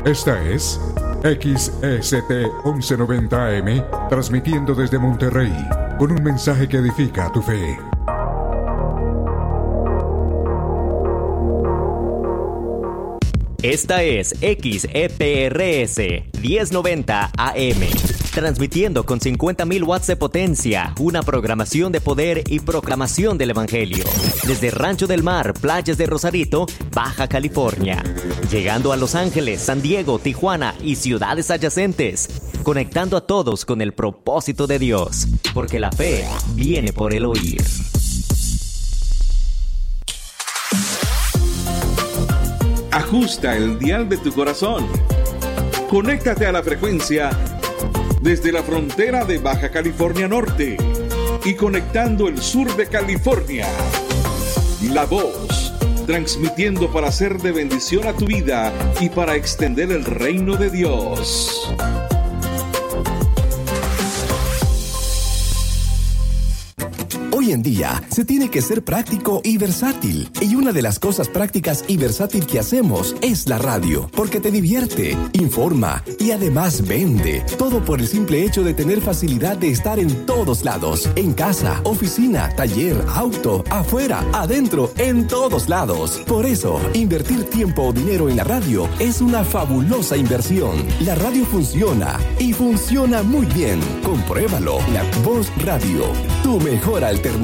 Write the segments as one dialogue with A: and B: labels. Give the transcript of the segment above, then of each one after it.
A: Esta es XECT 1190 AM, transmitiendo desde Monterrey, con un mensaje que edifica tu fe.
B: Esta es XEPRS 1090 AM, transmitiendo con 50.000 watts de potencia, una programación de poder y proclamación del Evangelio. Desde Rancho del Mar, playas de Rosarito, Baja California. Llegando a Los Ángeles, San Diego, Tijuana y ciudades adyacentes. Conectando a todos con el propósito de Dios, porque la fe viene por el oír.
C: Ajusta el dial de tu corazón. Conéctate a la frecuencia desde la frontera de Baja California Norte y conectando el sur de California. La Voz, transmitiendo para ser de bendición a tu vida y para extender el reino de Dios.
D: Hoy en día se tiene que ser práctico y versátil. Y una de las cosas prácticas y versátil que hacemos es la radio, porque te divierte, informa y además vende. Todo por el simple hecho de tener facilidad de estar en todos lados. En casa, oficina, taller, auto, afuera, adentro, en todos lados. Por eso, invertir tiempo o dinero en la radio es una fabulosa inversión. La radio funciona y funciona muy bien. Compruébalo. La Voz Radio, tu mejor alternativa.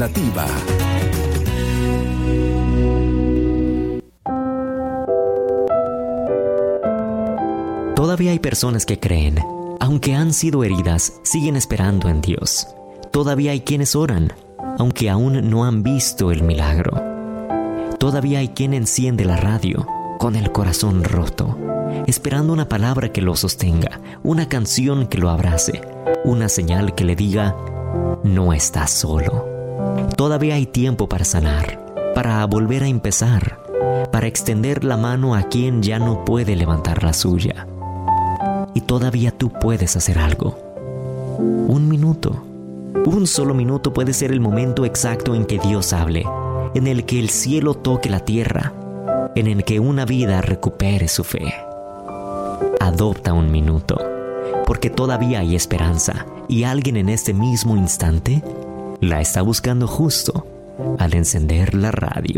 B: Todavía hay personas que creen, aunque han sido heridas, siguen esperando en Dios. Todavía hay quienes oran, aunque aún no han visto el milagro. Todavía hay quien enciende la radio con el corazón roto, esperando una palabra que lo sostenga, una canción que lo abrace, una señal que le diga: no estás solo. Todavía hay tiempo para sanar, para volver a empezar, para extender la mano a quien ya no puede levantar la suya. Y todavía tú puedes hacer algo. Un minuto, un solo minuto puede ser el momento exacto en que Dios hable, en el que el cielo toque la tierra, en el que una vida recupere su fe. Adopta un minuto, porque todavía hay esperanza y alguien en este mismo instante la está buscando justo al encender la radio.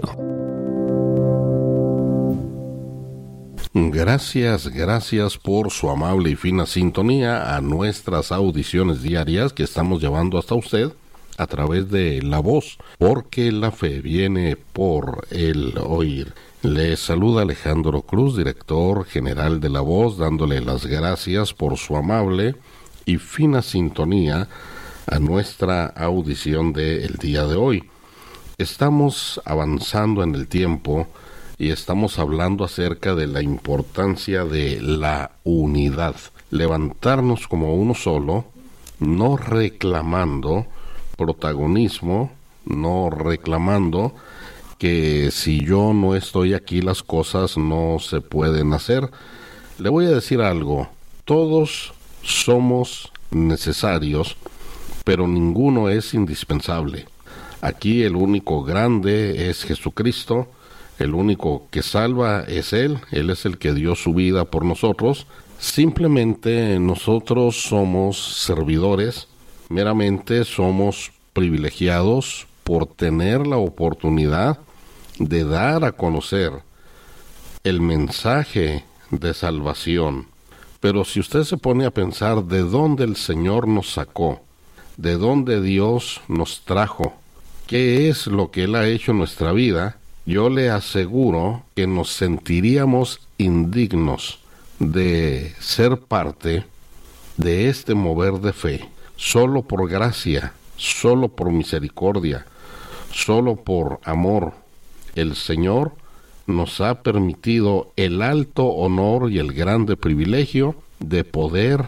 E: Gracias por su amable y fina sintonía a nuestras audiciones diarias que estamos llevando hasta usted a través de La Voz, porque la fe viene por el oír. Le saluda Alejandro Cruz, director general de La Voz, dándole las gracias por su amable y fina sintonía a nuestra audición del día de hoy. Estamos avanzando en el tiempo y estamos hablando acerca de la importancia de la unidad. Levantarnos como uno solo, no reclamando protagonismo, no reclamando que si yo no estoy aquí las cosas no se pueden hacer. Le voy a decir algo, todos somos necesarios, pero ninguno es indispensable. Aquí el único grande es Jesucristo, el único que salva es Él es el que dio su vida por nosotros. Simplemente nosotros somos servidores, meramente somos privilegiados por tener la oportunidad de dar a conocer el mensaje de salvación. Pero si usted se pone a pensar de dónde el Señor nos sacó, de dónde Dios nos trajo, qué es lo que Él ha hecho en nuestra vida, yo le aseguro que nos sentiríamos indignos de ser parte de este mover de fe, solo por gracia, solo por misericordia, solo por amor. El Señor nos ha permitido el alto honor y el grande privilegio de poder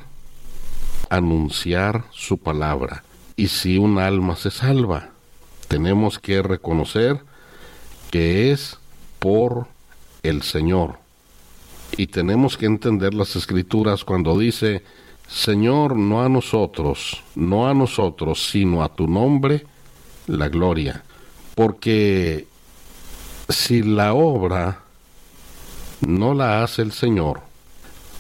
E: anunciar su palabra. Y si un alma se salva, tenemos que reconocer que es por el Señor. Y tenemos que entender las Escrituras cuando dice: Señor, no a nosotros, sino a tu nombre, la gloria. Porque si la obra no la hace el Señor,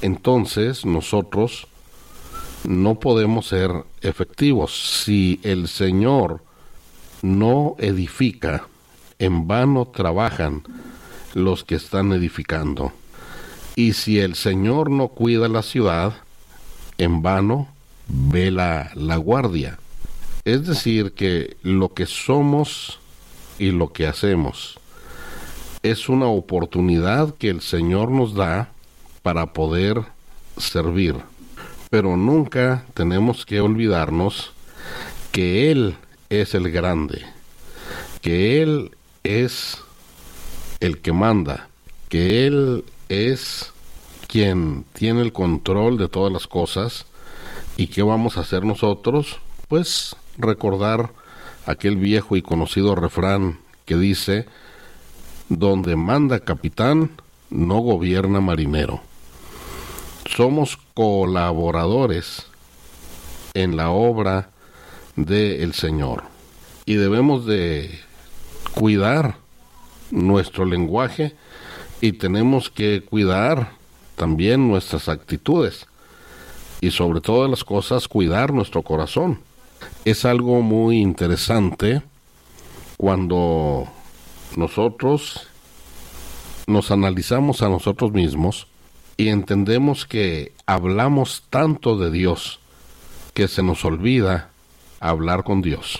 E: entonces nosotros no podemos ser efectivos. Si el Señor no edifica, en vano trabajan los que están edificando. Y si el Señor no cuida la ciudad, en vano vela la guardia. Es decir, que lo que somos y lo que hacemos es una oportunidad que el Señor nos da para poder servir. Pero nunca tenemos que olvidarnos que Él es el grande, que Él es el que manda, que Él es quien tiene el control de todas las cosas. ¿Y qué vamos a hacer nosotros? Pues recordar aquel viejo y conocido refrán que dice: donde manda capitán, no gobierna marinero. Somos colaboradores en la obra del Señor y debemos de cuidar nuestro lenguaje y tenemos que cuidar también nuestras actitudes y sobre todas las cosas cuidar nuestro corazón. Es algo muy interesante cuando nosotros nos analizamos a nosotros mismos y entendemos que hablamos tanto de Dios que se nos olvida hablar con Dios.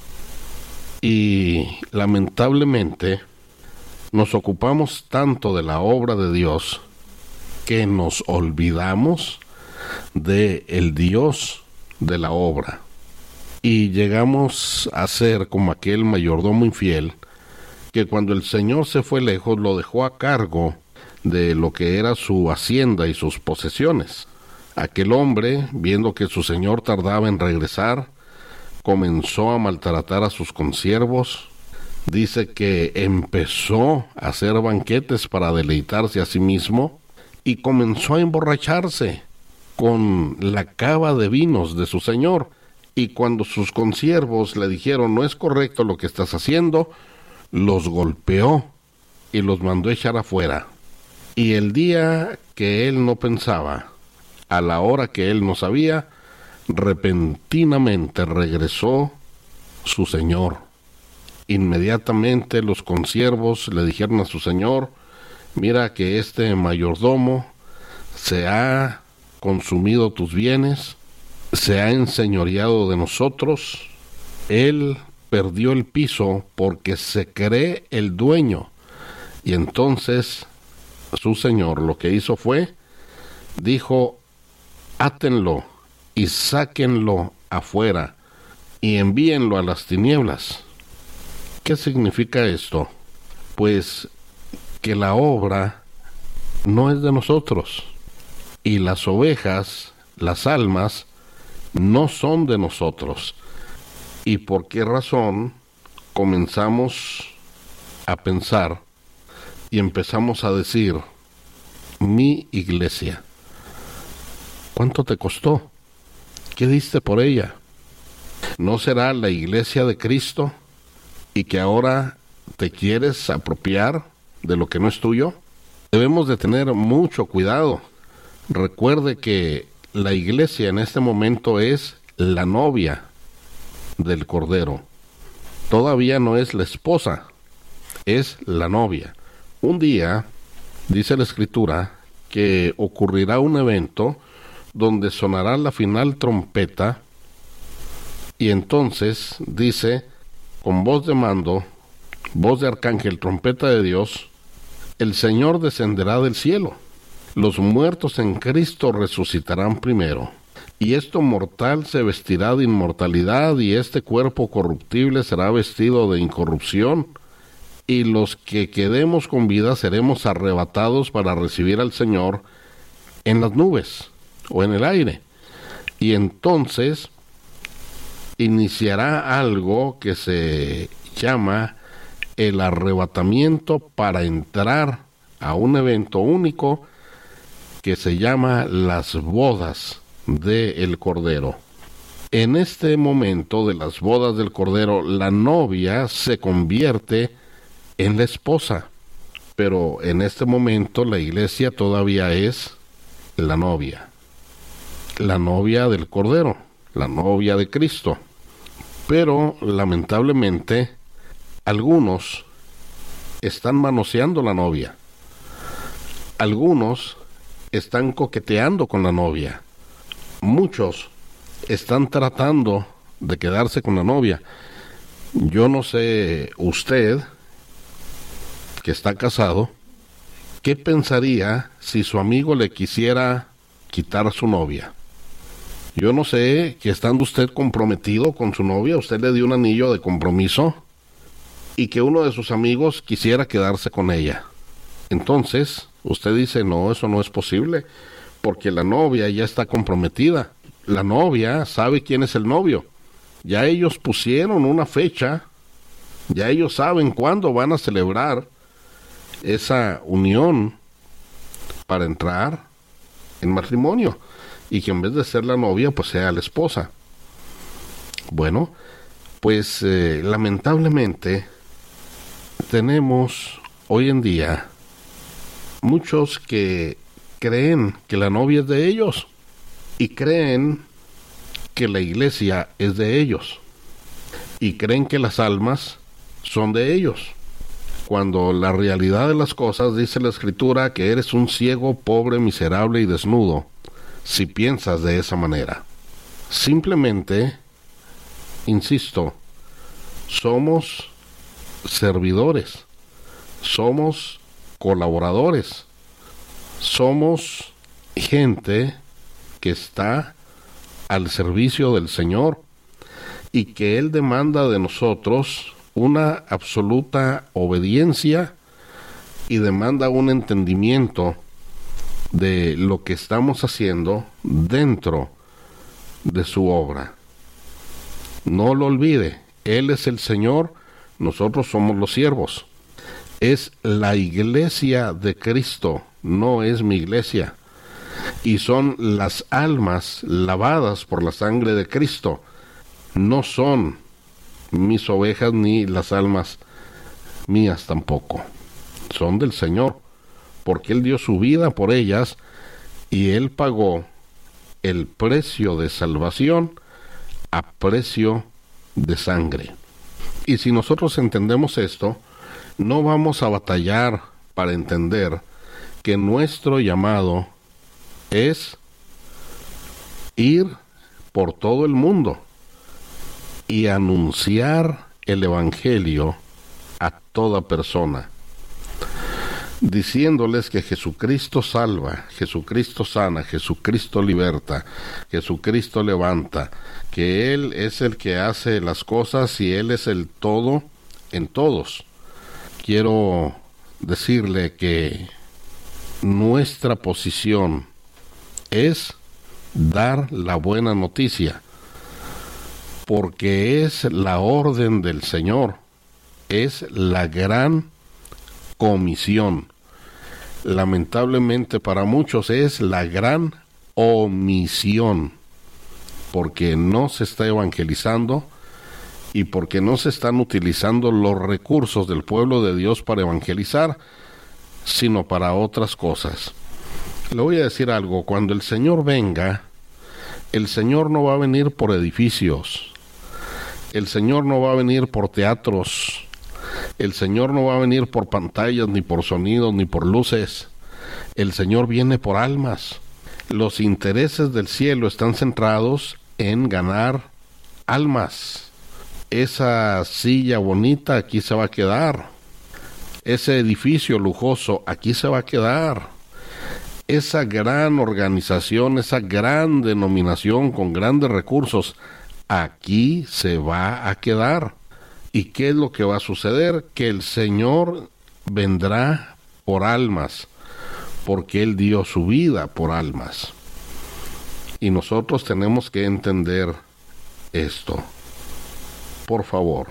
E: Y lamentablemente nos ocupamos tanto de la obra de Dios que nos olvidamos de el Dios de la obra. Y llegamos a ser como aquel mayordomo infiel que cuando el Señor se fue lejos lo dejó a cargo de lo que era su hacienda y sus posesiones. Aquel hombre, viendo que su señor tardaba en regresar, comenzó a maltratar a sus consiervos. Dice que empezó a hacer banquetes para deleitarse a sí mismo y comenzó a emborracharse con la cava de vinos de su señor. Y cuando sus consiervos le dijeron: no es correcto lo que estás haciendo, los golpeó y los mandó echar afuera. Y el día que él no pensaba, a la hora que él no sabía, repentinamente regresó su señor. Inmediatamente los consiervos le dijeron a su señor: mira que este mayordomo se ha consumido tus bienes, se ha enseñoreado de nosotros, él perdió el piso porque se cree el dueño. Y entonces su señor lo que hizo fue, dijo: átenlo y sáquenlo afuera y envíenlo a las tinieblas. ¿Qué significa esto? Pues que la obra no es de nosotros y las ovejas, las almas, no son de nosotros. ¿Y por qué razón comenzamos a pensar y empezamos a decir: mi iglesia? ¿Cuánto te costó? ¿Qué diste por ella? ¿No será la iglesia de Cristo y que ahora te quieres apropiar de lo que no es tuyo? Debemos de tener mucho cuidado. Recuerde que la iglesia en este momento es la novia del Cordero. Todavía no es la esposa, es la novia. Un día, dice la Escritura, que ocurrirá un evento donde sonará la final trompeta y entonces dice: con voz de mando, voz de arcángel, trompeta de Dios, el Señor descenderá del cielo. Los muertos en Cristo resucitarán primero. Y esto mortal se vestirá de inmortalidad, y este cuerpo corruptible será vestido de incorrupción. Y los que quedemos con vida seremos arrebatados para recibir al Señor en las nubes o en el aire. Y entonces iniciará algo que se llama el arrebatamiento para entrar a un evento único que se llama las bodas del Cordero. En este momento de las bodas del Cordero, la novia se convierte en la esposa, pero en este momento la iglesia todavía es la novia del Cordero, la novia de Cristo. Pero lamentablemente algunos están manoseando la novia, algunos están coqueteando con la novia, muchos están tratando de quedarse con la novia. Yo no sé usted, que está casado, ¿qué pensaría si su amigo le quisiera quitar su novia? Yo no sé, que estando usted comprometido con su novia, usted le dio un anillo de compromiso y que uno de sus amigos quisiera quedarse con ella. Entonces, usted dice, no, eso no es posible, porque la novia ya está comprometida. La novia sabe quién es el novio. Ya ellos pusieron una fecha, ya ellos saben cuándo van a celebrar esa unión para entrar en matrimonio, y que en vez de ser la novia, pues sea la esposa. Bueno, pues lamentablemente tenemos hoy en día muchos que creen que la novia es de ellos y creen que la iglesia es de ellos y creen que las almas son de ellos, cuando la realidad de las cosas dice la Escritura que eres un ciego, pobre, miserable y desnudo si piensas de esa manera. Simplemente, insisto, somos servidores, somos colaboradores, somos gente que está al servicio del Señor y que Él demanda de nosotros una absoluta obediencia y demanda un entendimiento de lo que estamos haciendo dentro de su obra. No lo olvide, Él es el Señor, nosotros somos los siervos. Es la iglesia de Cristo, no es mi iglesia. Y son las almas lavadas por la sangre de Cristo, no son mis ovejas ni las almas mías tampoco, son del Señor, porque Él dio su vida por ellas y Él pagó el precio de salvación a precio de sangre. Y si nosotros entendemos esto, no vamos a batallar para entender que nuestro llamado es ir por todo el mundo y anunciar el Evangelio a toda persona, diciéndoles que Jesucristo salva, Jesucristo sana, Jesucristo liberta, Jesucristo levanta, que Él es el que hace las cosas y Él es el todo en todos. Quiero decirle que nuestra posición es dar la buena noticia, porque es la orden del Señor, es la gran comisión. Lamentablemente para muchos es la gran omisión, porque no se está evangelizando y porque no se están utilizando los recursos del pueblo de Dios para evangelizar, sino para otras cosas. Le voy a decir algo, cuando el Señor venga, el Señor no va a venir por edificios, el Señor no va a venir por teatros, el Señor no va a venir por pantallas, ni por sonidos, ni por luces. El Señor viene por almas. Los intereses del cielo están centrados en ganar almas. Esa silla bonita aquí se va a quedar. Ese edificio lujoso aquí se va a quedar. Esa gran organización, esa gran denominación con grandes recursos, aquí se va a quedar. ¿Y qué es lo que va a suceder? Que el Señor vendrá por almas, porque Él dio su vida por almas. Y nosotros tenemos que entender esto. Por favor,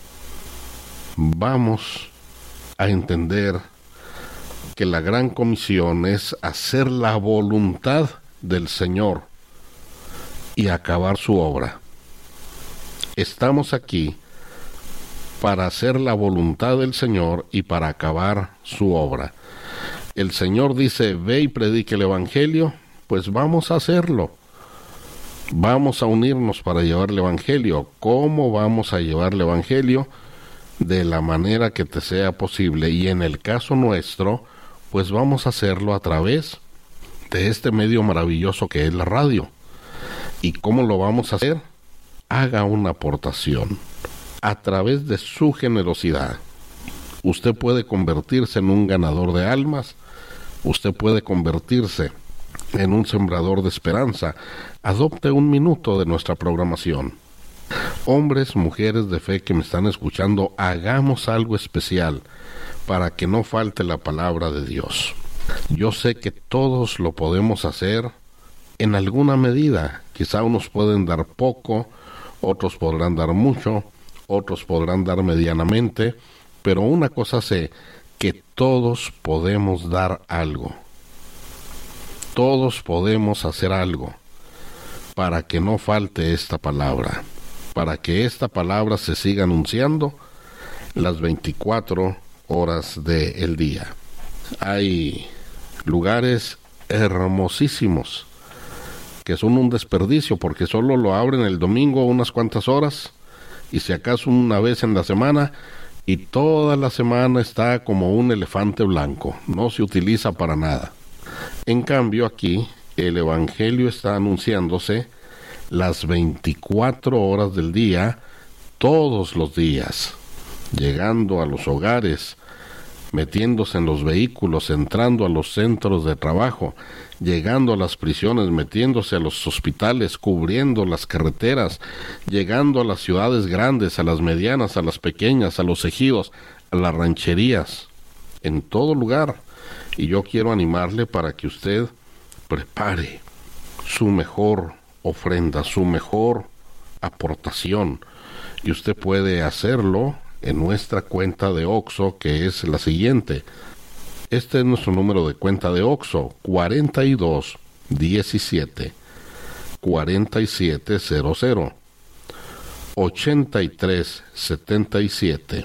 E: vamos a entender que la gran comisión es hacer la voluntad del Señor y acabar su obra. Estamos aquí para hacer la voluntad del Señor y para acabar su obra. El Señor dice, ve y predique el Evangelio, pues vamos a hacerlo. Vamos a unirnos para llevar el Evangelio. ¿Cómo vamos a llevar el Evangelio? De la manera que te sea posible. Y en el caso nuestro, pues vamos a hacerlo a través de este medio maravilloso que es la radio. ¿Y cómo lo vamos a hacer? Haga una aportación. A través de su generosidad, usted puede convertirse en un ganador de almas. Usted puede convertirse en un sembrador de esperanza. Adopte un minuto de nuestra programación. Hombres, mujeres de fe que me están escuchando, hagamos algo especial para que no falte la palabra de Dios. Yo sé que todos lo podemos hacer en alguna medida. Quizá unos pueden dar poco, otros podrán dar mucho, otros podrán dar medianamente, pero una cosa sé, que todos podemos dar algo. Todos podemos hacer algo para que no falte esta palabra, para que esta palabra se siga anunciando las 24 horas del día. Hay lugares hermosísimos que son un desperdicio porque solo lo abren el domingo unas cuantas horas y si acaso una vez en la semana, y toda la semana está como un elefante blanco, no se utiliza para nada. En cambio aquí el Evangelio está anunciándose las 24 horas del día, todos los días, llegando a los hogares, metiéndose en los vehículos, entrando a los centros de trabajo, llegando a las prisiones, metiéndose a los hospitales, cubriendo las carreteras, llegando a las ciudades grandes, a las medianas, a las pequeñas, a los ejidos, a las rancherías, en todo lugar. Y yo quiero animarle para que usted prepare su mejor ofrenda, su mejor aportación. Y usted puede hacerlo en nuestra cuenta de OXXO, que es la siguiente. Este es nuestro número de cuenta de OXXO, 42 17 47 00 83 77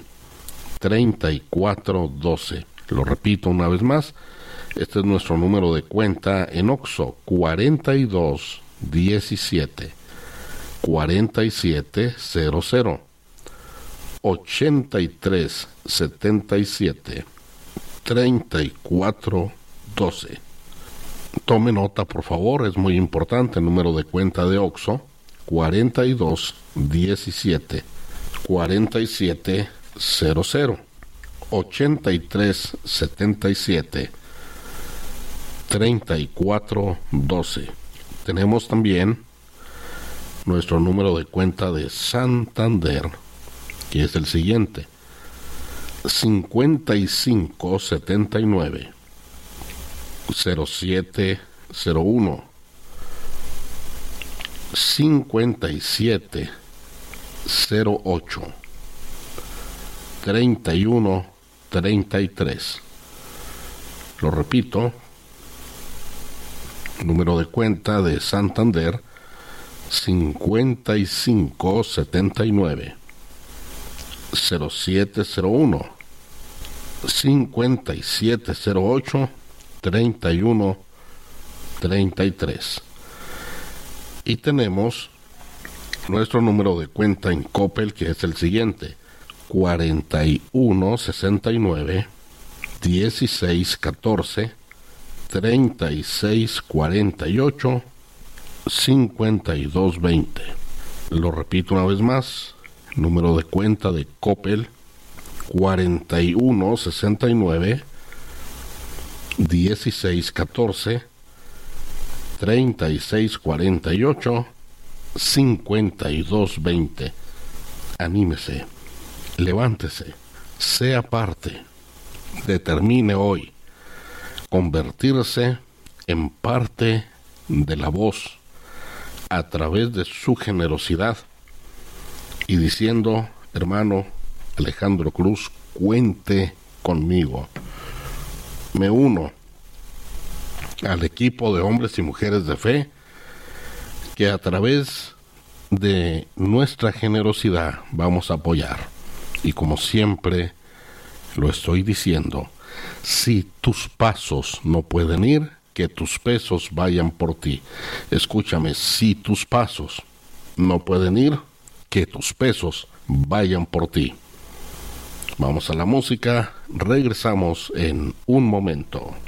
E: 34 12. Lo repito una vez más, este es nuestro número de cuenta en OXXO, 42 17 47 00 83 77 34 12. Tome nota, por favor, es muy importante el número de cuenta de OXXO, 42 17 47 00 83 77 34 12. Tenemos también nuestro número de cuenta de Santander, que es el siguiente: 55 79 07 01 57 08 31 33. Lo repito, número de cuenta de Santander, 55 79 0701 5708 31 33. Y tenemos nuestro número de cuenta en Coppel, que es el siguiente: 41 69 16 14 36 48 52 20. Lo repito una vez más, número de cuenta de Coppel, 41 69 16 14 36 48 52 20. Anímese, levántese, sea parte, determine hoy convertirse en parte de la voz a través de su generosidad y diciendo: hermano Alejandro Cruz, cuente conmigo. Me uno al equipo de hombres y mujeres de fe que a través de nuestra generosidad vamos a apoyar. Y como siempre lo estoy diciendo, si tus pasos no pueden ir, que tus pesos vayan por ti. Escúchame, si tus pasos no pueden ir, que tus pesos vayan por ti. Vamos a la música, regresamos en un momento.